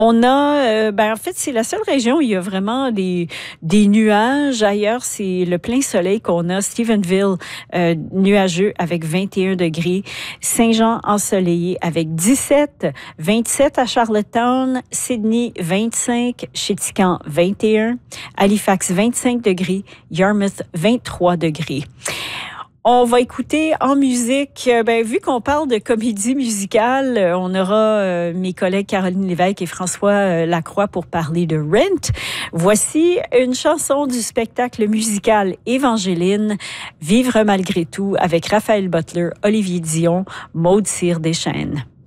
On a, en fait, c'est la seule région où il y a vraiment des nuages. Ailleurs, c'est le plein soleil qu'on a. Stephenville, nuageux avec 21 degrés. Saint-Jean, ensoleillé avec 17. 27 à Charlottetown. Sydney, 25. Chéticamp, 21. Halifax, 25 degrés. Yarmouth, 23 degrés. On va écouter en musique, vu qu'on parle de comédie musicale, on aura mes collègues Caroline Lévesque et François Lacroix pour parler de Rent. Voici une chanson du spectacle musical Évangeline, Vivre malgré tout, avec Raphaël Butler, Olivier Dion, Maude Cyr Deschênes.